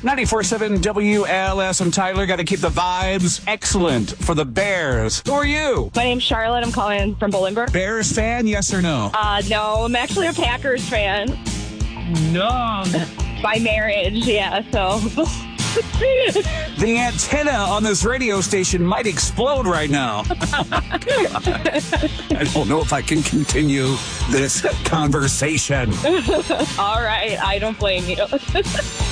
94.7 WLS. I'm Tyler. Got to keep the vibes excellent for the Bears. Who are you? My name's Charlotte. I'm calling from Bolingbrook. Bears fan, yes or no? No, I'm actually a Packers fan. No. By marriage, yeah, so. The antenna on this radio station might explode right now. I don't know if I can continue this conversation. All right, I don't blame you.